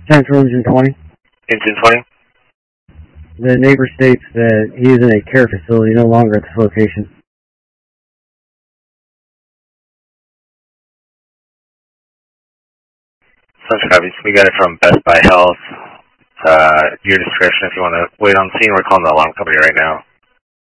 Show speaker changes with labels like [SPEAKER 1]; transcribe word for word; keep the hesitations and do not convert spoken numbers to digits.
[SPEAKER 1] Central Engine twenty.
[SPEAKER 2] Engine twenty.
[SPEAKER 1] The neighbor states that he is in a care facility, no longer at this location.
[SPEAKER 2] Central copies. We got it from Best Buy Health. Uh, your discretion if you want to wait on scene. We're calling the alarm company right now.